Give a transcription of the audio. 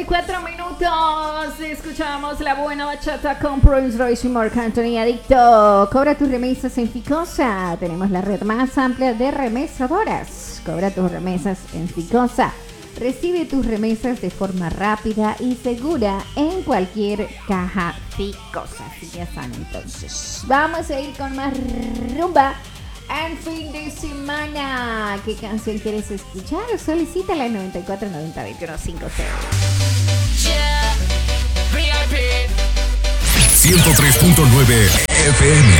34 minutos. Escuchamos la buena bachata con Prince Royce y Marc Anthony. Adicto. Cobra tus remesas en Ficosa. Tenemos la red más amplia de remesadoras. Cobra tus remesas en Ficosa. Recibe tus remesas de forma rápida y segura en cualquier caja Ficosa. Así ya saben, entonces. Vamos a ir con más rumba en fin de semana. ¿Qué canción quieres escuchar? Solicítala al 94 90 21 50. 103.9 FM.